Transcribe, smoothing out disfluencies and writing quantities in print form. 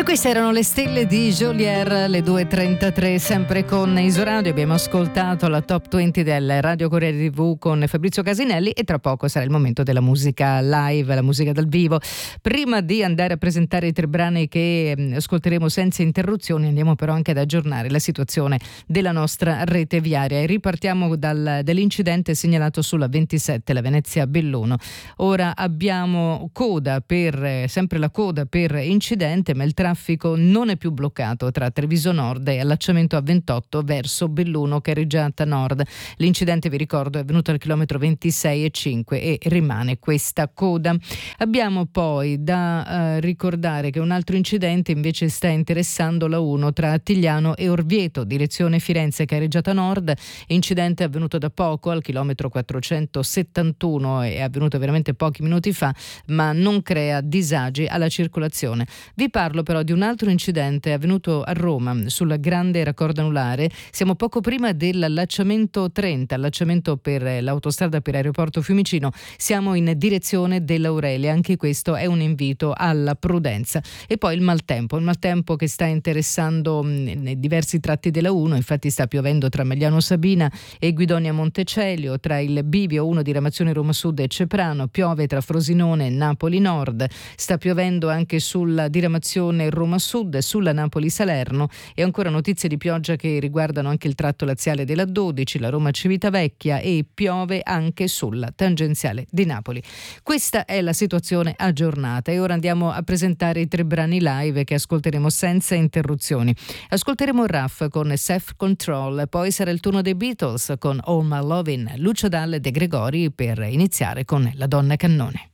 E queste erano le stelle di Jolier, le 2.33, sempre con Isoradio. Abbiamo ascoltato la top 20 del Radio Corriere TV con Fabrizio Casinelli e tra poco sarà il momento della musica live, la musica dal vivo. Prima di andare a presentare i tre brani che ascolteremo senza interruzioni, andiamo però anche ad aggiornare la situazione della nostra rete viaria e ripartiamo dall'incidente segnalato sulla 27, la Venezia-Belluno. Ora abbiamo sempre la coda per incidente, ma il traffico non è più bloccato tra Treviso Nord e allacciamento A28 verso Belluno Carreggiata Nord. L'incidente, vi ricordo, è avvenuto al chilometro 26,5 e rimane questa coda. Abbiamo poi da ricordare che un altro incidente invece sta interessando la 1 tra Attigliano e Orvieto, direzione Firenze Carreggiata Nord. Incidente avvenuto da poco al chilometro 471, è avvenuto veramente pochi minuti fa, ma non crea disagi alla circolazione. Vi parlo però di un altro incidente avvenuto a Roma sul grande raccordo anulare. Siamo poco prima dell'allacciamento 30, allacciamento per l'autostrada per Aeroporto Fiumicino. Siamo in direzione dell'Aurelia, anche questo è un invito alla prudenza. E poi il maltempo che sta interessando nei diversi tratti della 1, infatti sta piovendo tra Magliano Sabina e Guidonia Montecelio, tra il bivio 1 di Ramazione Roma Sud e Ceprano, piove tra Frosinone e Napoli Nord, sta piovendo anche sulla diramazione Roma Sud, sulla Napoli Salerno e ancora notizie di pioggia che riguardano anche il tratto laziale della 12, la Roma Civitavecchia, e piove anche sulla tangenziale di Napoli. Questa è la situazione aggiornata e ora andiamo a presentare i tre brani live che ascolteremo senza interruzioni. Ascolteremo Raff con Self Control, poi sarà il turno dei Beatles con All My Lovin', Lucio Dalla e De Gregori per iniziare con La Donna Cannone.